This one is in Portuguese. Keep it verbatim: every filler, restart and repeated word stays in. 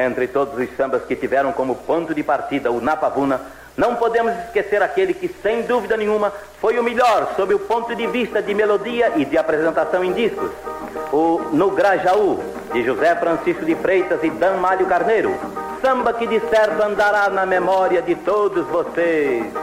Entre todos os sambas que tiveram como ponto de partida o Napavuna, não podemos esquecer aquele que, sem dúvida nenhuma, foi o melhor sob o ponto de vista de melodia e de apresentação em discos. O No Grajaú, de José Francisco de Freitas e Dan Malho Carneiro, samba que de certo andará na memória de todos vocês.